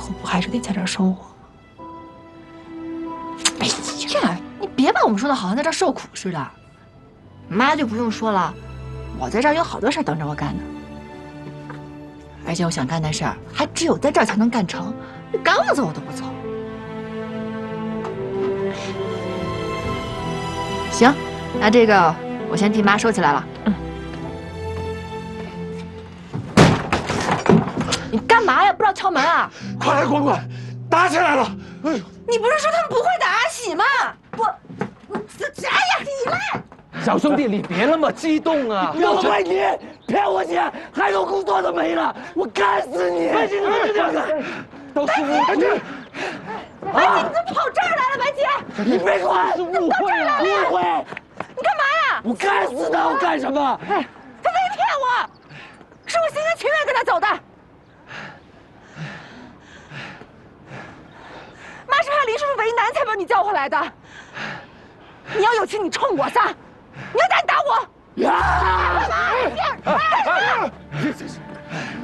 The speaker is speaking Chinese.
后不还是得在这儿生活吗？哎呀， 你别把我们说的好像在这儿受苦似的。妈就不用说了，我在这儿有好多事儿等着我干呢。而且我想干的事儿，还只有在这儿才能干成。你赶我走我都不走。行，那这个我先替妈收起来了。你干嘛呀？不知道敲门啊？ 快来管管，打起来了！哎呦， 你不是说他们不会打阿喜吗？哎呀，你来！ 小兄弟，你别那么激动啊！ 要了半天骗我钱，还有工作都没了，我干死你！白姐，你们这两个都是误会。 白姐，你怎么跑这儿来了？白姐， 你别管， 是误会了， 误会！ 你干嘛呀？ 我干死他！我干什么？ 他没骗我，是我心甘情愿跟他走的。妈是怕林叔叔为难才把你叫回来的。你要有情，你冲我撒；你要打，你打我。 呀！